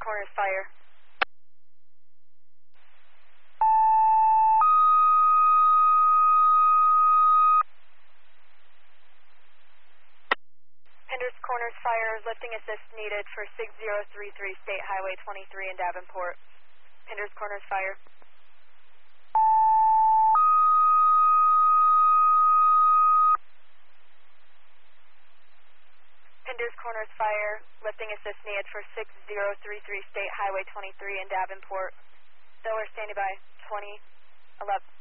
Corners fire. Pinders Corners fire. Lifting assist needed for 6033 State Highway 23 in Davenport. Pinders Corners fire. Pinders Corners fire. Lifting assist needed for 6033 State Highway 23 in Davenport. Thiller standing by. 2011.